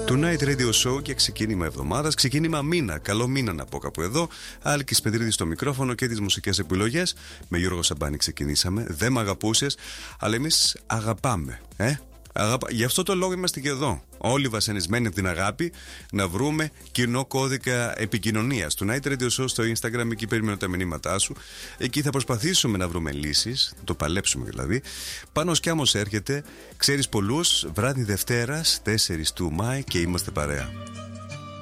Tonight Radio Show και ξεκίνημα εβδομάδας, ξεκίνημα μήνα. Καλό μήνα να πω κάπου εδώ. Άλκης Πετρίδης στο μικρόφωνο και τις μουσικές επιλογές. Με Γιώργο Σαμπάνη ξεκινήσαμε. Δεν μ' αγαπούσες, αλλά εμείς αγαπάμε. Γι' αυτό το λόγο είμαστε και εδώ. Όλοι βασανισμένοι από την αγάπη, να βρούμε κοινό κώδικα επικοινωνίας. Του Night Radio Show στο Instagram, εκεί περιμένω τα μηνύματά σου. Εκεί θα προσπαθήσουμε να βρούμε λύσεις, να το παλέψουμε δηλαδή. Πάνω Σκιάμος έρχεται, ξέρεις πολλούς, βράδυ Δευτέρας, 4 του Μάη και είμαστε παρέα.